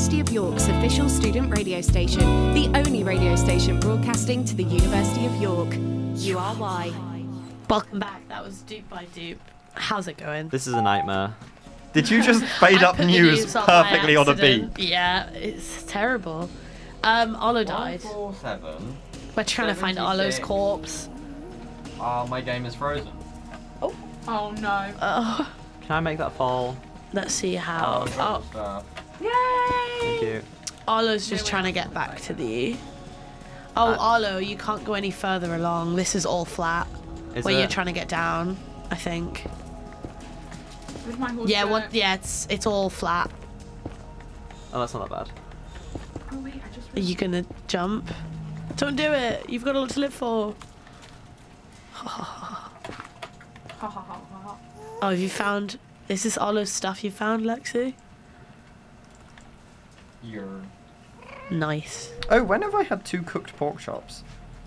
University of York's official student radio station, the only radio station broadcasting to the University of York. URY. Welcome back. That was Dupe by Dupe. How's it going? This is a nightmare. Did you just fade up put the news on by perfectly on a beat? accident. Yeah, it's terrible. Arlo died. 147. We're trying to find Arlo's 76. corpse. My game is frozen. Oh no. Oh, Can I make that fall? let's see how. Oh, Thank you. Arlo's just trying to get back to the. Oh, Arlo, you can't go any further along. This is all flat. Is Where it? you're trying to get down, I think. Where's my horse? Yeah, go? what? Yeah, it's all flat. Oh, that's not that bad. Oh wait, I just. Are you gonna jump? Don't do it. You've got a lot to live for. Ha ha ha ha ha. Oh, have you found? Is this Arlo's stuff you found, Lexi? You're. Nice. Oh, when have I had 2 cooked pork chops?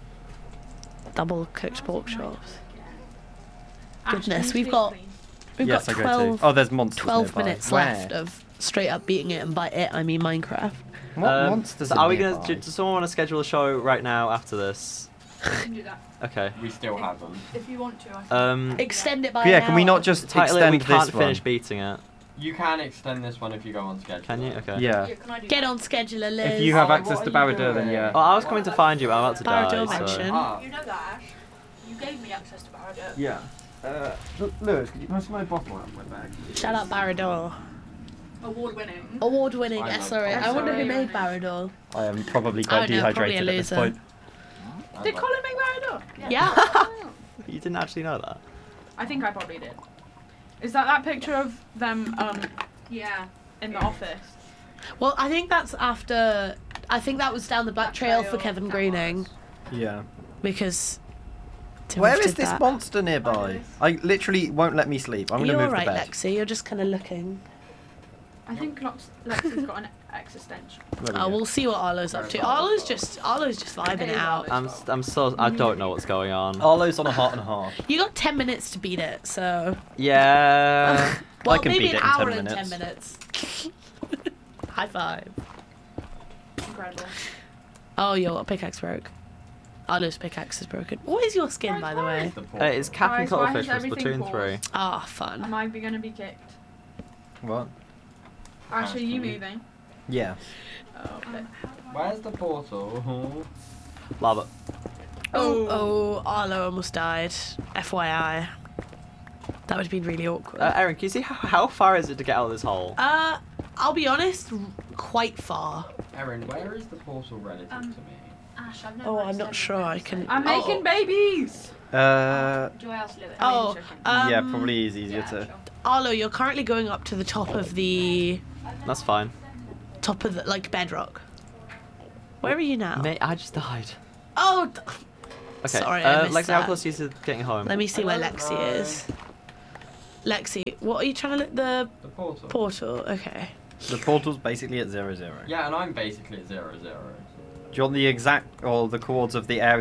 Double cooked pork chops. Ash, Goodness, can you we've got speak, we've yes, got I 12, go to. Oh, there's monsters 12 nearby. minutes Where? left of straight up beating it, and by it I mean Minecraft. What monsters So are are we nearby? gonna? Does someone want to schedule a show right now after this? please? You can do that Okay. We still have them. if you want to. I think. Extend it by Yeah, an can we hour. not just Title it. extend We this can't one? finish beating it. You can extend this one if you go on schedule. Can you? Okay. Yeah. Can I do Get that? on scheduler, Liz. If you have Oh, access what to are you Barada, then doing? yeah. Oh, I was coming to find you, but I'm about to Bardo die. mention. So. Ah, You know that, Ash. You gave me access to Barada. Yeah. Lewis, could you pass my bottle out of my bag? Shout out Barador. Award winning. Award winning I love SRA. I wonder who SRA. made Barador. I am probably I quite don't know, probably a dehydrated at this loser. point. Did Colin make Barada? Yeah. You didn't actually know that. I think I probably did. Is that picture of them Yeah. in the office? Well, I think that's after. I think that was down the back trail for Kevin Greening Yeah. because. Where Timothy is did this that. monster nearby? I literally won't let me sleep. I'm going to You're move right, the bed. Lexi. You're just kind of looking. I think Lexi's got an existential. There we Oh, go. we'll see what Arlo's up to. Arlo's just vibing it out. I don't know what's going on. Arlo's on a heart and a half. You got 10 minutes to beat it, so. Yeah. Well, can maybe beat an it in hour 10 and 10 minutes. minutes. High five. Incredible. Oh, your pickaxe broke. Arlo's pickaxe is broken. What is your skin, by the way? It's Captain Guys, why Cuttlefish has from everything Splatoon 3. paused? Ah, fun. Am I going to be kicked? What? Ash, are you Actually. moving? Yeah. Oh, okay. Where's the portal? Lava. Oh, Arlo almost died. FYI. That would have been really awkward. Erin, can you see how far is it to get out of this hole? I'll be honest, quite far. Erin, where is the portal relative to me? Ash, I've never Oh, I'm actually not sure I can. I'm making babies! Do I ask Lewis? Oh, yeah, probably is easier to. Arlo, you're currently going up to the top of the That's fine. like bedrock. Where are you now? Mate, I just died. Oh, Okay. Sorry, I missed Lexi, how that. close are you to getting home? let me see where Lexi is. Lexi, what are you trying to look? The The portal. portal. Okay. The portal's basically at 0, 0. Yeah, and I'm basically at 0, 0. Do you want the exact or the chords of the area